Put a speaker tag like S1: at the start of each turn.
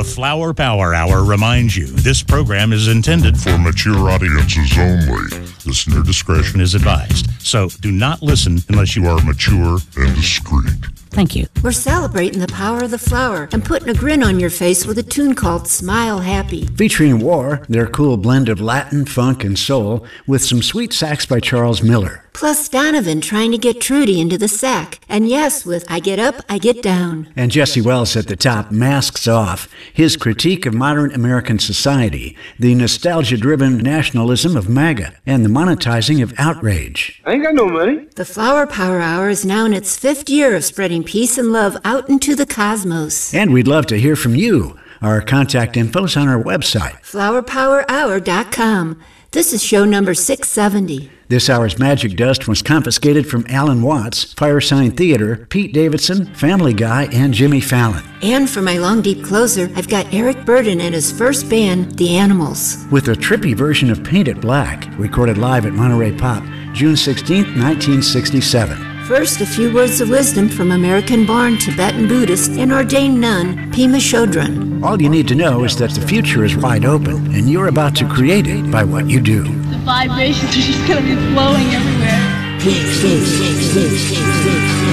S1: Flower Power Hour reminds you this program is intended for mature audiences only. Listener discretion is advised. So do not listen unless you are mature and discreet.
S2: Thank you.
S3: We're celebrating the power of the flower and putting a grin on your face with a tune called Smile Happy.
S4: Featuring War, their cool blend of Latin, funk, and soul, with some sweet sax by Charles Miller.
S3: Plus Donovan trying to get Trudy into the sack. And yes, with I Get Up, I Get Down.
S4: And Jesse Wells at the top, Masks Off, his critique of modern American society, the nostalgia-driven nationalism of MAGA, and the monetizing of outrage.
S5: I ain't got no money.
S3: The Flower Power Hour is now in its 5th year of spreading peace and love out into the cosmos.
S4: And we'd love to hear from you. Our contact info's on our website,
S3: flowerpowerhour.com. This is show number 670.
S4: This hour's Magic Dust was confiscated from Alan Watts, Firesign Theater, Pete Davidson, Family Guy, and Jimmy Fallon.
S3: And for my long deep closer, I've got Eric Burden and his first band, The Animals.
S4: With a trippy version of Paint It Black, recorded live at Monterey Pop, June 16, 1967.
S3: First, a few words of wisdom from American-born Tibetan Buddhist and ordained nun, Pema Chodron.
S4: All you need to know is that the future is wide open, and you're about to create it by what you do.
S6: The vibrations are just going to be flowing everywhere.